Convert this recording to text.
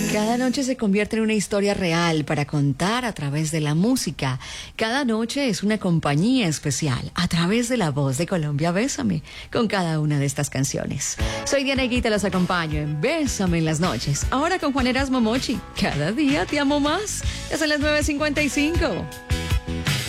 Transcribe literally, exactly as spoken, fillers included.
Cada noche se convierte en una historia real para contar a través de la música. Cada noche es una compañía especial a través de la voz de Colombia Bésame, con cada una de estas canciones. Soy Diana Higuita, los acompaño en Bésame en las noches. Ahora con Juan Erasmo Mochi. Cada día te amo más. Ya son las nueve cincuenta y cinco.